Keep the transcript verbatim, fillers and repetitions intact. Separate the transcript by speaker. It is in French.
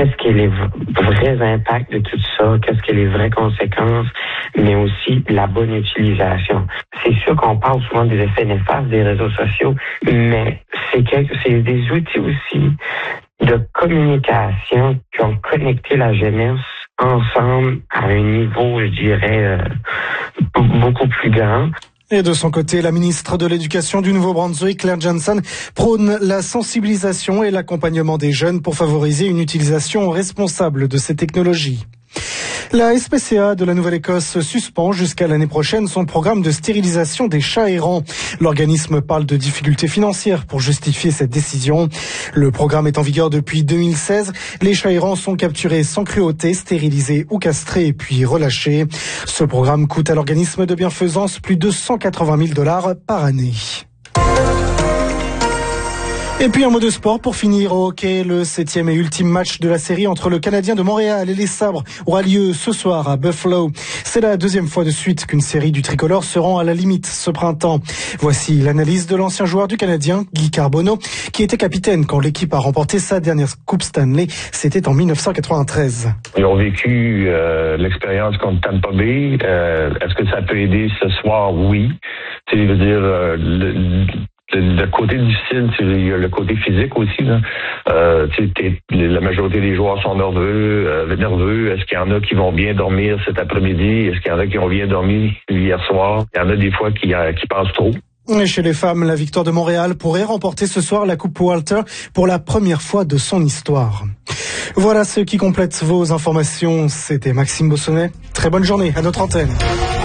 Speaker 1: qu'est-ce qui est les vrais impacts de tout ça, qu'est-ce qui est les vraies conséquences, mais aussi la bonne utilisation. C'est sûr qu'on parle souvent des effets néfastes des réseaux sociaux, mais c'est, quelque, c'est des outils aussi de communication qui ont connecté la jeunesse ensemble à un niveau, je dirais, euh, beaucoup plus grand.
Speaker 2: Et de son côté, la ministre de l'Éducation du Nouveau-Brunswick, Claire Johnson, prône la sensibilisation et l'accompagnement des jeunes pour favoriser une utilisation responsable de ces technologies. La S P C A de la Nouvelle-Écosse suspend jusqu'à l'année prochaine son programme de stérilisation des chats errants. L'organisme parle de difficultés financières pour justifier cette décision. Le programme est en vigueur depuis deux mille seize. Les chats errants sont capturés sans cruauté, stérilisés ou castrés puis relâchés. Ce programme coûte à l'organisme de bienfaisance plus de cent quatre-vingt mille dollars par année. Et puis un mot de sport pour finir au hockey. Le septième et ultime match de la série entre le Canadien de Montréal et les Sabres aura lieu ce soir à Buffalo. C'est la deuxième fois de suite qu'une série du tricolore se rend à la limite ce printemps. Voici l'analyse de l'ancien joueur du Canadien, Guy Carbonneau, qui était capitaine quand l'équipe a remporté sa dernière Coupe Stanley. C'était en dix-neuf cent quatre-vingt-treize.
Speaker 3: Ils ont vécu euh, l'expérience contre Tampa Bay. Euh, est-ce que ça peut aider ce soir? Oui. Tu sais, je veux dire, euh, le, Le côté difficile, c'est le côté physique aussi. Là. Euh, la majorité des joueurs sont nerveux. Euh, nerveux. Est-ce qu'il y en a qui vont bien dormir cet après-midi? Est-ce qu'il y en a qui ont bien dormi hier soir? Il y en a des fois qui, euh, qui passent trop.
Speaker 2: Et chez les femmes, la Victoire de Montréal pourrait remporter ce soir la Coupe Walter pour la première fois de son histoire. Voilà ce qui complète vos informations. C'était Maxime Bossonnet. Très bonne journée à notre antenne.